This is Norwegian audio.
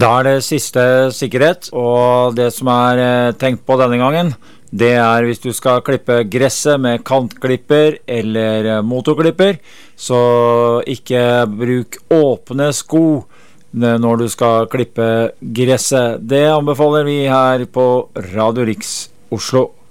Da det siste sikkerhet, og det som tenkt på denne gangen, det hvis du skal klippe gresset med kantklipper eller motorklipper, så ikke bruk åpne sko når du skal klippe gresset. Det anbefaler vi her på Radio Riks Oslo.